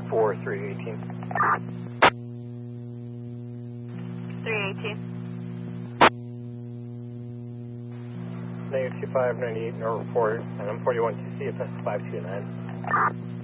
for 318. 318. Negative 2598, no report, and I'm 41 TC, FS 529.